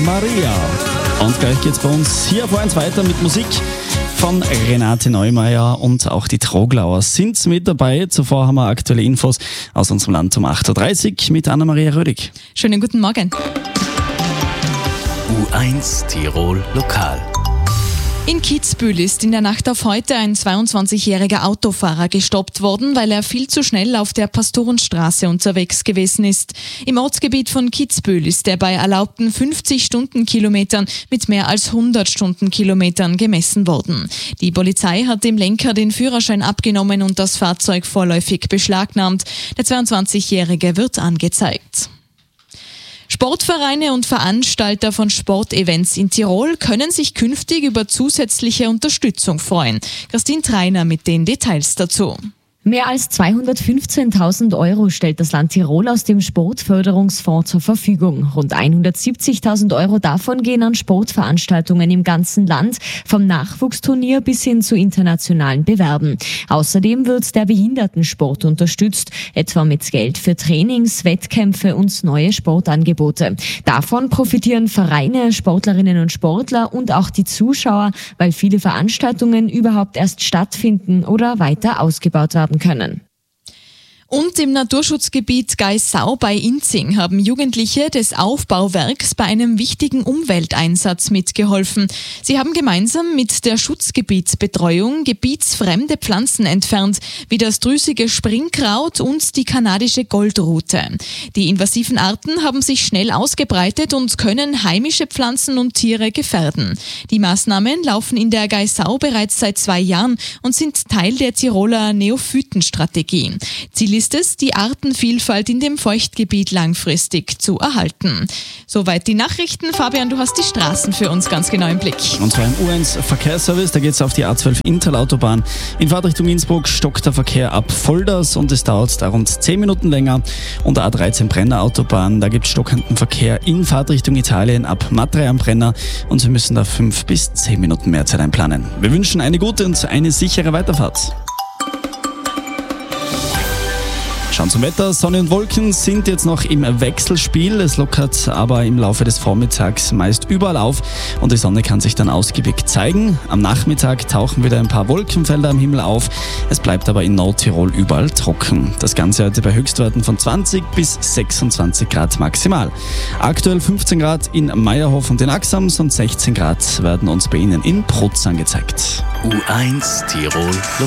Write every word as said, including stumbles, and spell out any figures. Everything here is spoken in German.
Maria. Und gleich geht's bei uns hier auf eins weiter mit Musik von Renate Neumeier, und auch die Troglauer sind mit dabei. Zuvor haben wir aktuelle Infos aus unserem Land um acht Uhr dreißig mit Anna-Maria Rödig. Schönen guten Morgen. U eins Tirol Lokal. In Kitzbühel ist in der Nacht auf heute ein zweiundzwanzigjähriger Autofahrer gestoppt worden, weil er viel zu schnell auf der Pastorenstraße unterwegs gewesen ist. Im Ortsgebiet von Kitzbühel ist er bei erlaubten fünfzig Stundenkilometern mit mehr als hundert Stundenkilometern gemessen worden. Die Polizei hat dem Lenker den Führerschein abgenommen und das Fahrzeug vorläufig beschlagnahmt. Der zweiundzwanzigjährige wird angezeigt. Sportvereine und Veranstalter von Sportevents in Tirol können sich künftig über zusätzliche Unterstützung freuen. Christine Treiner mit den Details dazu. Mehr als zweihundertfünfzehntausend Euro stellt das Land Tirol aus dem Sportförderungsfonds zur Verfügung. Rund hundertsiebzigtausend Euro davon gehen an Sportveranstaltungen im ganzen Land, vom Nachwuchsturnier bis hin zu internationalen Bewerben. Außerdem wird der Behindertensport unterstützt, etwa mit Geld für Trainings, Wettkämpfe und neue Sportangebote. Davon profitieren Vereine, Sportlerinnen und Sportler und auch die Zuschauer, weil viele Veranstaltungen überhaupt erst stattfinden oder weiter ausgebaut werden können. Und im Naturschutzgebiet Geissau bei Inzing haben Jugendliche des Aufbauwerks bei einem wichtigen Umwelteinsatz mitgeholfen. Sie haben gemeinsam mit der Schutzgebietsbetreuung gebietsfremde Pflanzen entfernt, wie das drüsige Springkraut und die kanadische Goldrute. Die invasiven Arten haben sich schnell ausgebreitet und können heimische Pflanzen und Tiere gefährden. Die Maßnahmen laufen in der Geissau bereits seit zwei Jahren und sind Teil der Tiroler Neophytenstrategie. Ziel ist es, die Artenvielfalt in dem Feuchtgebiet langfristig zu erhalten. Soweit die Nachrichten. Fabian, du hast die Straßen für uns ganz genau im Blick. Und zwar im U eins Verkehrsservice, da geht es auf die A zwölf Interlautobahn. In Fahrtrichtung Innsbruck stockt der Verkehr ab Volders und es dauert da rund zehn Minuten länger. Und der A dreizehn Brenner Autobahn, da gibt es stockenden Verkehr in Fahrtrichtung Italien ab Matre am Brenner und Sie müssen da fünf bis zehn Minuten mehr Zeit einplanen. Wir wünschen eine gute und eine sichere Weiterfahrt. Schauen zum Wetter. Sonne und Wolken sind jetzt noch im Wechselspiel. Es lockert aber im Laufe des Vormittags meist überall auf und die Sonne kann sich dann ausgiebig zeigen. Am Nachmittag tauchen wieder ein paar Wolkenfelder am Himmel auf. Es bleibt aber in Nordtirol überall trocken. Das Ganze heute bei Höchstwerten von zwanzig bis sechsundzwanzig Grad maximal. Aktuell fünfzehn Grad in Meierhof und in Axams und sechzehn Grad werden uns bei Ihnen in Prutz angezeigt. U eins Tirol